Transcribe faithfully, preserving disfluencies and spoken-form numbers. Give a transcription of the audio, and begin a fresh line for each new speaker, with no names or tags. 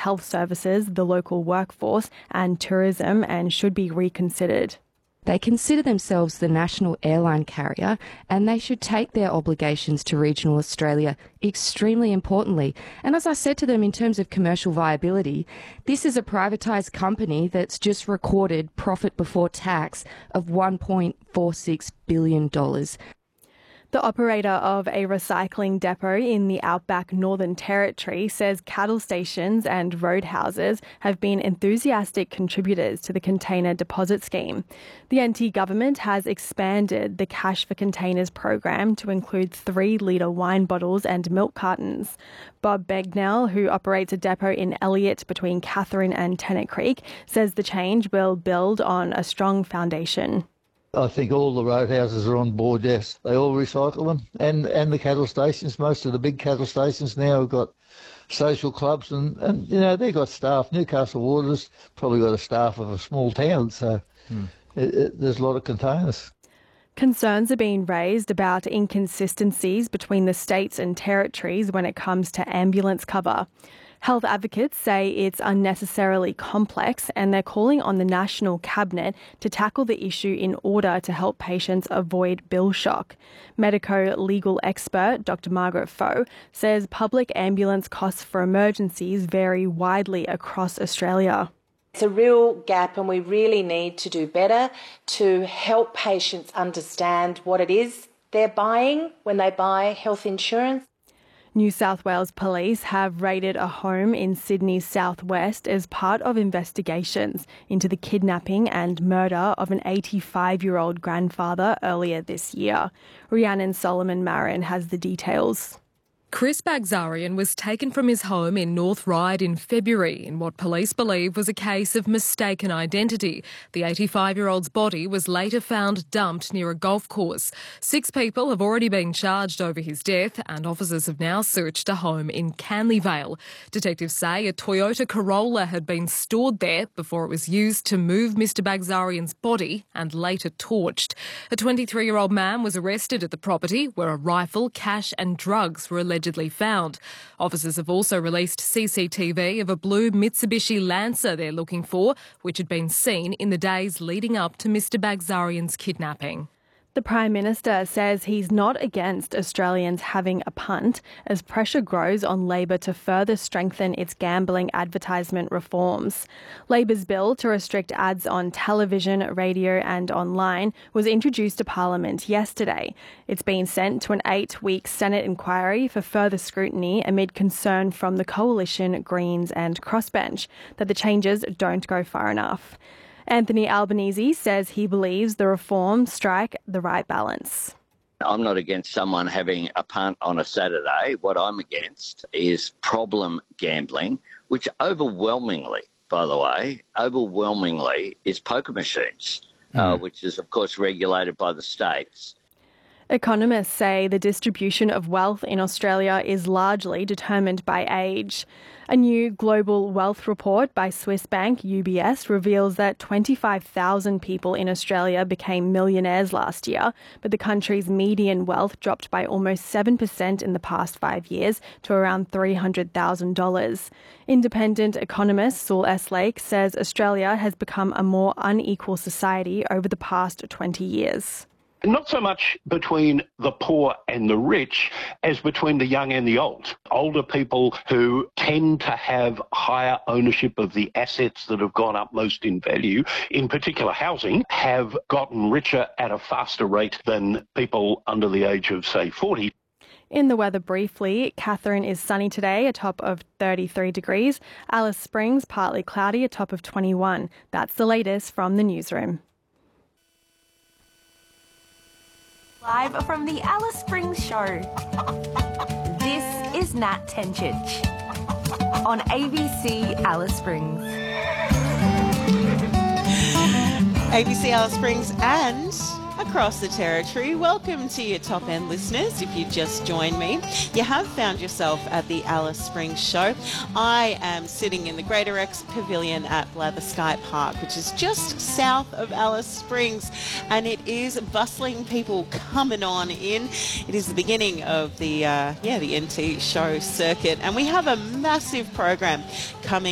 health services, the local workforce and tourism, and should be reconsidered.
They consider themselves the national airline carrier, and they should take their obligations to regional Australia extremely importantly. And as I said to them, in terms of commercial viability, this is a privatised company that's just recorded profit before tax of one point four six billion dollars.
The operator of a recycling depot in the outback Northern Territory says cattle stations and roadhouses have been enthusiastic contributors to the container deposit scheme. The N T government has expanded the Cash for Containers program to include three litre wine bottles and milk cartons. Bob Begnell, who operates a depot in Elliott between Katherine and Tennant Creek, says the change will build on a strong foundation.
I think all the roadhouses are on board, yes. They all recycle them. And and the cattle stations, most of the big cattle stations now have got social clubs and, and you know, they've got staff. Newcastle Waters probably got a staff of a small town, so hmm. it, it, there's a lot of containers.
Concerns are being raised about inconsistencies between the states and territories when it comes to ambulance cover. Health advocates say it's unnecessarily complex, and they're calling on the National Cabinet to tackle the issue in order to help patients avoid bill shock. Medico-legal expert Doctor Margaret Foe says public ambulance costs for emergencies vary widely across Australia.
It's a real gap, and we really need to do better to help patients understand what it is they're buying when they buy health insurance.
New South Wales Police have raided a home in Sydney's southwest as part of investigations into the kidnapping and murder of an eighty-five-year-old grandfather earlier this year. Rhiannon Solomon Marin has the details.
Chris Bagzarian was taken from his home in North Ryde in February in what police believe was a case of mistaken identity. The eighty-five-year-old's body was later found dumped near a golf course. Six people have already been charged over his death, and officers have now searched a home in Canleyvale. Detectives say a Toyota Corolla had been stored there before it was used to move Mr Bagzarian's body and later torched. A twenty-three-year-old man was arrested at the property where a rifle, cash and drugs were alleged allegedly found. Officers have also released C C T V of a blue Mitsubishi Lancer they're looking for, which had been seen in the days leading up to Mr Bagzarian's kidnapping.
The Prime Minister says he's not against Australians having a punt as pressure grows on Labor to further strengthen its gambling advertisement reforms. Labor's bill to restrict ads on television, radio and online was introduced to Parliament yesterday. It's been sent to an eight-week Senate inquiry for further scrutiny amid concern from the Coalition, Greens and Crossbench that the changes don't go far enough. Anthony Albanese says he believes the reforms strike the right balance.
I'm not against someone having a punt on a Saturday. What I'm against is problem gambling, which overwhelmingly, by the way, overwhelmingly is poker machines, mm. uh, which is, of course, regulated by the states.
Economists say the distribution of wealth in Australia is largely determined by age. A new global wealth report by Swiss bank U B S reveals that twenty-five thousand people in Australia became millionaires last year, but the country's median wealth dropped by almost seven percent in the past five years to around three hundred thousand dollars. Independent economist Saul Eslake says Australia has become a more unequal society over the past twenty years.
Not so much between the poor and the rich as between the young and the old. Older people who tend to have higher ownership of the assets that have gone up most in value, in particular housing, have gotten richer at a faster rate than people under the age of, say, forty.
In the weather briefly, Katherine is sunny today, a top of thirty-three degrees. Alice Springs, partly cloudy, a top of twenty-one. That's the latest from the newsroom.
Live from the Alice Springs Show. This is Nat Tenchich on A B C Alice Springs.
A B C Alice Springs and across the territory. Welcome to your top end listeners. If you just joined me, you have found yourself at the Alice Springs Show. I am sitting in the Greater X Pavilion at Blatherskite Park, which is just south of Alice Springs, and it is bustling, people coming on in. It is the beginning of the uh, yeah the N T show circuit, and we have a massive program coming